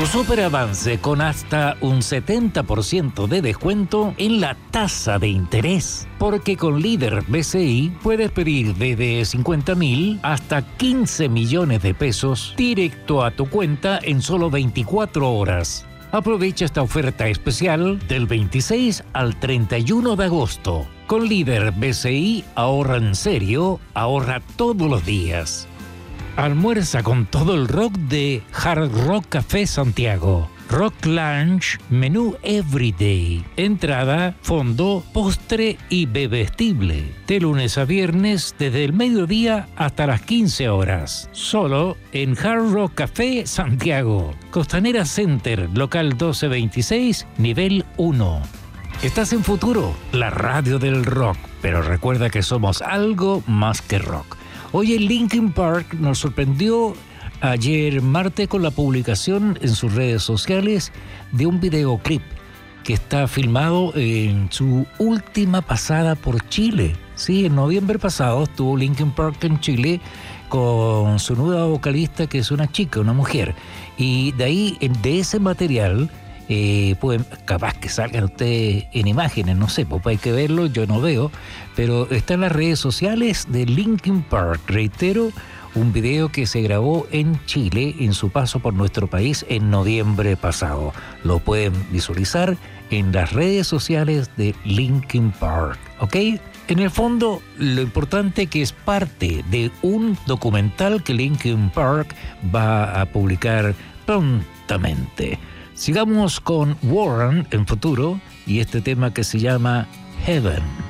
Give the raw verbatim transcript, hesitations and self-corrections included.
Tu super avance con hasta un setenta por ciento de descuento en la tasa de interés. Porque con Líder B C I puedes pedir desde cincuenta mil hasta quince millones de pesos directo a tu cuenta en solo veinticuatro horas. Aprovecha esta oferta especial del veintiséis al treinta y uno de agosto. Con Líder B C I, ahorra en serio, ahorra todos los días. Almuerza con todo el rock de Hard Rock Café Santiago. Rock Lunch, menú Everyday. Entrada, fondo, postre y bebestible. De lunes a viernes desde el mediodía hasta las quince horas. Solo en Hard Rock Café Santiago. Costanera Center, local doce veintiséis, nivel uno. Estás en Futuro, la radio del rock. Pero recuerda que somos algo más que rock. Hoy el Linkin Park nos sorprendió ayer martes con la publicación en sus redes sociales de un videoclip que está filmado en su última pasada por Chile. Sí, en noviembre pasado estuvo Linkin Park en Chile con su nueva vocalista, que es una chica, una mujer. Y de ahí, de ese material, eh, pueden, capaz que salgan ustedes en imágenes, no sé, pues hay que verlo, yo no veo, pero está en las redes sociales de Linkin Park. Reitero, un video que se grabó en Chile en su paso por nuestro país en noviembre pasado. Lo pueden visualizar en las redes sociales de Linkin Park, ¿ok? En el fondo, lo importante que es parte de un documental que Linkin Park va a publicar prontamente. Sigamos con Warren en Futuro y este tema que se llama Heaven.